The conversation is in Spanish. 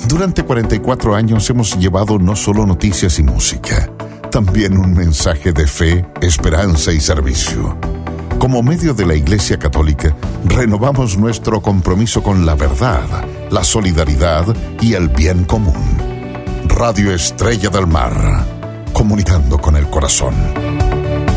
Durante 44 años hemos llevado no solo noticias y música, también un mensaje de fe, esperanza y servicio. Como medio de la Iglesia Católica, renovamos nuestro compromiso con la verdad, la solidaridad y el bien común. Radio Estrella del Mar, comunicando con el corazón.